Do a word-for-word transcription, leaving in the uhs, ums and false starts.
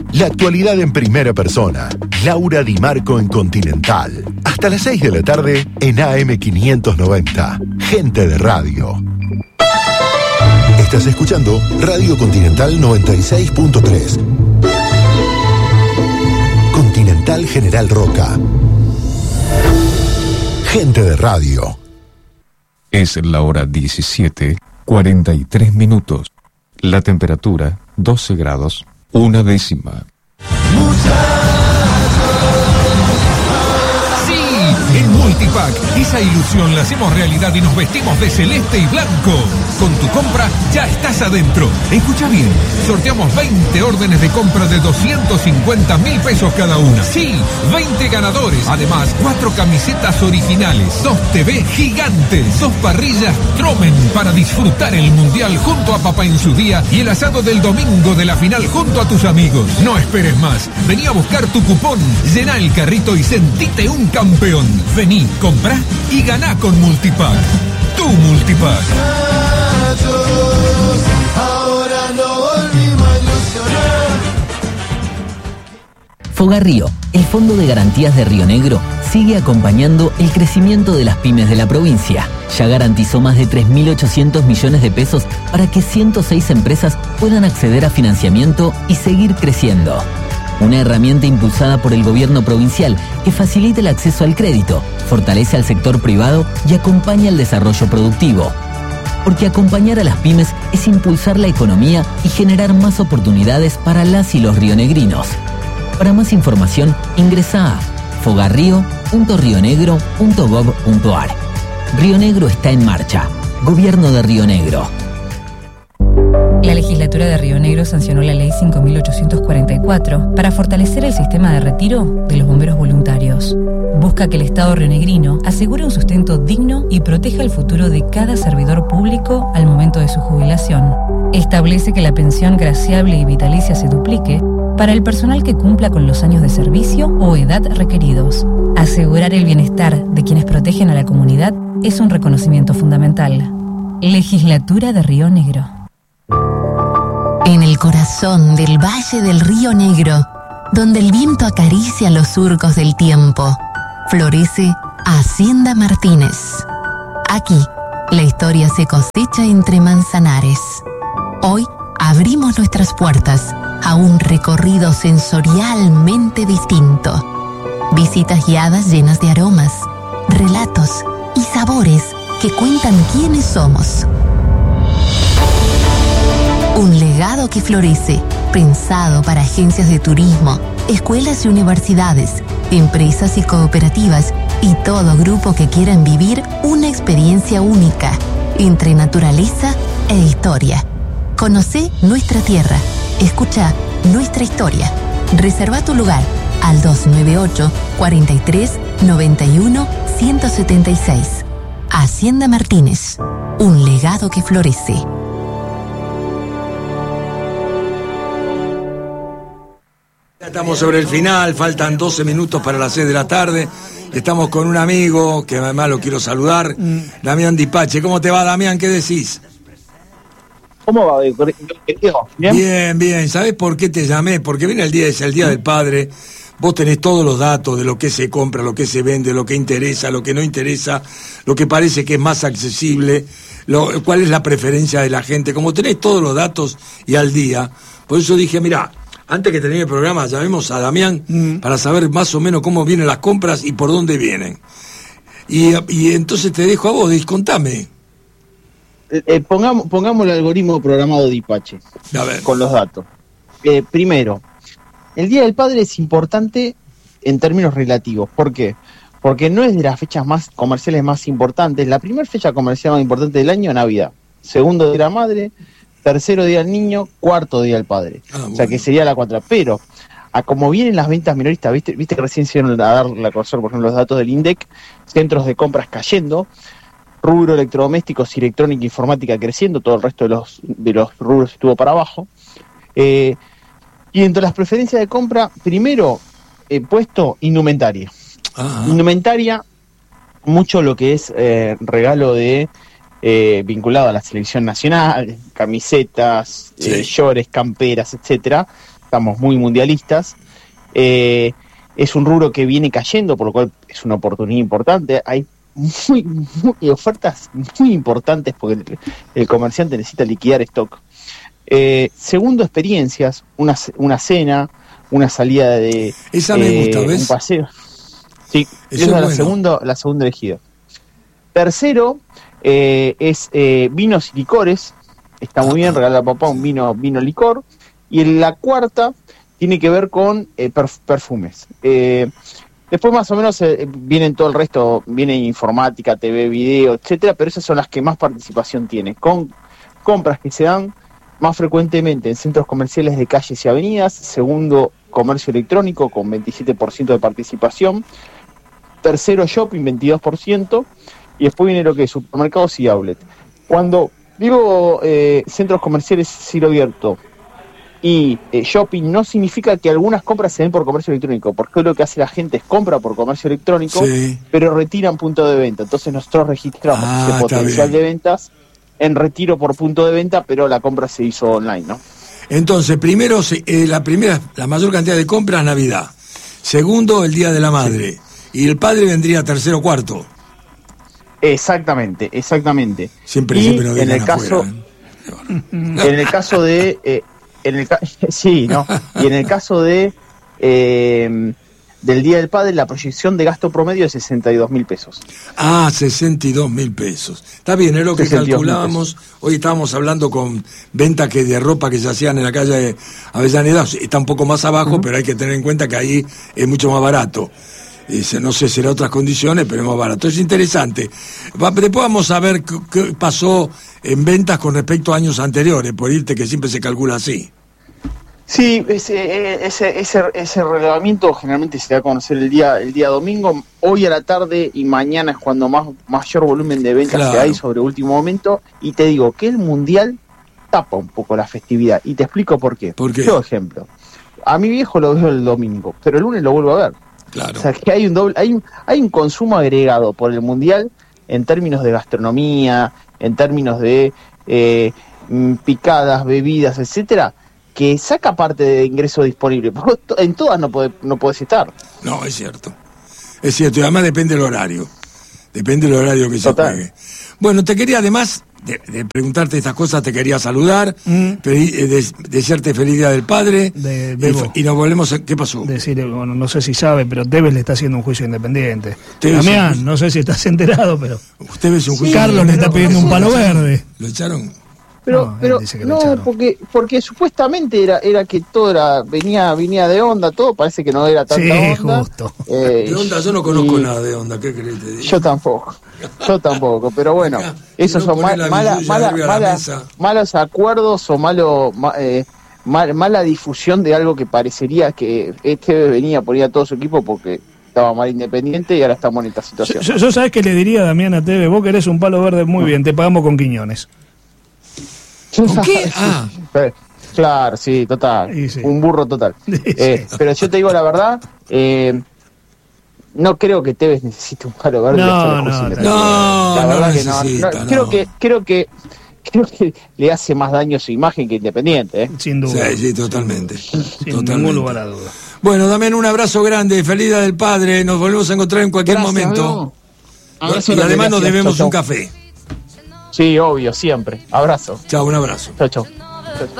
La actualidad en primera persona. Laura Di Marco en Continental. Hasta las seis de la tarde en A M quinientos noventa. Gente de radio. Estás escuchando Radio Continental noventa y seis punto tres. Continental General Roca. Gente de radio. Es la hora diecisiete, cuarenta y tres minutos. La temperatura, doce grados, una décima. Sí, en Multipack, esa ilusión la hacemos realidad y nos vestimos de celeste y blanco. Con tu compra ya estás adentro. Escucha bien, sorteamos veinte órdenes de compra de doscientos cincuenta mil pesos cada una. Sí, veinte ganadores. Además, cuatro camisetas originales, dos T V gigantes, dos parrillas Tromen para disfrutar el Mundial junto a papá en su día y el asado del domingo de la final junto a tus amigos. No esperes más. Vení a buscar tu cupón, llená el carrito y sentite un campeón. Vení, comprá y ganá con Multipack. Tu Multipack. Ahora no volvimos a ilusionar. Fogarrío, el Fondo de Garantías de Río Negro, sigue acompañando el crecimiento de las pymes de la provincia. Ya garantizó más de tres mil ochocientos millones de pesos para que ciento seis empresas puedan acceder a financiamiento y seguir creciendo. Una herramienta impulsada por el gobierno provincial que facilita el acceso al crédito, fortalece al sector privado y acompaña el desarrollo productivo. Porque acompañar a las pymes es impulsar la economía y generar más oportunidades para las y los rionegrinos. Para más información, ingresa a fogarrio punto rionegro punto gob punto ar. Río Negro está en marcha. Gobierno de Río Negro. La legislatura de Río Negro sancionó la ley cinco mil ochocientos cuarenta y cuatro para fortalecer el sistema de retiro de los bomberos voluntarios. Busca que el Estado rionegrino asegure un sustento digno y proteja el futuro de cada servidor público al momento de su jubilación. Establece que la pensión graciable y vitalicia se duplique para el personal que cumpla con los años de servicio o edad requeridos. Asegurar el bienestar de quienes protegen a la comunidad es un reconocimiento fundamental. Legislatura de Río Negro. En el corazón del Valle del Río Negro, donde el viento acaricia los surcos del tiempo, florece Hacienda Martínez. Aquí, la historia se cosecha entre manzanares. Hoy abrimos nuestras puertas a un recorrido sensorialmente distinto. Visitas guiadas llenas de aromas, relatos y sabores que cuentan quiénes somos. Un legado que florece, pensado para agencias de turismo, escuelas y universidades, empresas y cooperativas y todo grupo que quieran vivir una experiencia única entre naturaleza e historia. Conocé nuestra tierra, escucha nuestra historia. Reserva tu lugar al dos nueve ocho, cuarenta y tres, noventa y uno, ciento setenta y seis. Hacienda Martínez, un legado que florece. Estamos sobre el final, faltan doce minutos para las seis de la tarde. Estamos con un amigo que además lo quiero saludar, mm. Damián Di Pace. ¿Cómo te va, Damián? ¿Qué decís? ¿Cómo va, querido? ¿Bien? Bien, bien. ¿Sabés por qué te llamé? Porque viene el día, es el Día del Padre. Vos tenés todos los datos de lo que se compra, lo que se vende, lo que interesa, lo que no interesa, lo que parece que es más accesible, lo, cuál es la preferencia de la gente. Como tenés todos los datos y al día, por eso dije, mirá, antes que termine el programa, llamemos a Damián mm. para saber más o menos cómo vienen las compras y por dónde vienen. Y, y entonces te dejo a vos, contame. Eh, eh, pongamos, pongamos el algoritmo programado de Ipache con los datos. Eh, primero, el Día del Padre es importante en términos relativos. ¿Por qué? Porque no es de las fechas más comerciales más importantes. La primera fecha comercial más importante del año, Navidad. Segundo, Día de la Madre. Tercero día del niño, cuarto día del padre. Ah, bueno. O sea que sería la cuatro. Pero, a como vienen las ventas minoristas, viste, viste que recién se iban a dar la conocer, por ejemplo, los datos del INDEC, centros de compras cayendo, rubro electrodomésticos y electrónica e informática creciendo, todo el resto de los de los rubros estuvo para abajo. Eh, y entre las preferencias de compra, primero he eh, puesto indumentaria. Ajá. Indumentaria, mucho lo que es eh, regalo de Eh, vinculado a la selección nacional, camisetas, sí. eh, shorts, camperas, etcétera, estamos muy mundialistas. Eh, es un rubro que viene cayendo, por lo cual es una oportunidad importante. Hay muy, muy ofertas muy importantes porque el, el comerciante necesita liquidar stock. Eh, segundo, experiencias, una, una cena, una salida de esa me eh, gusta, ¿ves? un paseo. Sí, esa esa es bueno. la segunda, la segunda elegida. Tercero, eh, es eh, vinos y licores. Está muy bien, regalar a papá un vino, vino licor. Y la cuarta tiene que ver con eh, perf- perfumes. Eh, después más o menos eh, vienen todo el resto, viene informática, T V, video, etcétera, pero esas son las que más participación tienen, con compras que se dan más frecuentemente en centros comerciales de calles y avenidas. Segundo, comercio electrónico con veintisiete por ciento de participación. Tercero, shopping, veintidós por ciento. Y después viene lo que es supermercados y outlet. Cuando digo eh, centros comerciales cielo abierto y eh, shopping, no significa que algunas compras se den por comercio electrónico, porque lo que hace la gente es compra por comercio electrónico, sí, pero retiran punto de venta. Entonces nosotros registramos ah, ese potencial bien. de ventas en retiro por punto de venta, pero la compra se hizo online, ¿no? Entonces, primero, eh, la primera, la mayor cantidad de compras, Navidad. Segundo, el Día de la Madre. Sí. Y el padre vendría tercero o cuarto. Exactamente, exactamente. Siempre, y siempre nos en el afuera, caso, ¿eh? en el caso de, eh, en el ca- sí, no, y en el caso de eh, del Día del Padre, la proyección de gasto promedio es sesenta y dos mil pesos. Ah, sesenta y dos mil pesos. Está bien, es lo que calculábamos. Hoy estábamos hablando con ventas que de ropa que se hacían en la calle de Avellaneda. Está un poco más abajo, uh-huh. pero hay que tener en cuenta que ahí es mucho más barato. Dice, no sé, será otras condiciones, pero es más barato. Es interesante. Después vamos a ver qué, qué pasó en ventas con respecto a años anteriores, por irte que siempre se calcula así. Sí, ese, ese, ese, ese relevamiento generalmente se da a conocer el día, el día domingo. Hoy a la tarde y mañana es cuando más mayor volumen de ventas claro. se hay sobre último momento. Y te digo que el Mundial tapa un poco la festividad. Y te explico por qué. ¿Por qué? Yo, ejemplo, a mi viejo lo veo el domingo, pero el lunes lo vuelvo a ver. Claro. O sea, que hay un doble, hay un, hay un consumo agregado por el Mundial en términos de gastronomía, en términos de eh, picadas, bebidas, etcétera, que saca parte de ingreso disponible. En todas no podés, no podés estar. No, es cierto. Es cierto, y además depende del horario. Depende del horario que se juegue. Bueno, te quería además de, de preguntarte estas cosas, te quería saludar, mm. pedir, de, desearte feliz Día del Padre. De, y, y nos volvemos a, ¿qué pasó? Decirle, bueno, no sé si sabe, pero Tevez le está haciendo un juicio independiente. Damián, un... no sé si estás enterado, pero usted es un juicio. Sí, Carlos le está pidiendo un palo verde. ¿Lo echaron? Pero, no, pero no, echaron. porque porque supuestamente era era que todo era venía venía de onda, todo parece que no era tanta sí, onda. Justo. Eh, de onda yo no conozco y... nada de onda, ¿qué crees te digo? Yo tampoco, yo tampoco, pero bueno, acá, esos son ma- mala, mala, mala, malos acuerdos o malo ma- eh, mal, mala difusión de algo que parecería que este venía ponía todo su equipo porque estaba mal Independiente y ahora estamos en esta situación. Yo, yo sabes que le diría a Damián a Tevez, vos querés un palo verde, muy bien, te pagamos con Quiñones. ¿Con qué? Ah. Claro, sí, total. Sí, sí. Un burro total. Sí, eh, sí. Pero yo te digo la verdad, eh, no creo que Tevez necesite un palo verde. No, no, no, la verdad no que no, necesita, no, no. Creo que, creo que, creo que le hace más daño a su imagen que Independiente. ¿eh? Sin duda. Sí, sí, totalmente. Sin totalmente. ningún lugar a duda. Bueno, Damián, un abrazo grande, feliz Día del Padre, nos volvemos a encontrar en cualquier Gracias, momento. No. Y además gracias. nos debemos chau, un chau. café. Sí, obvio, siempre. Abrazo. Chao, un abrazo. Chao, chao.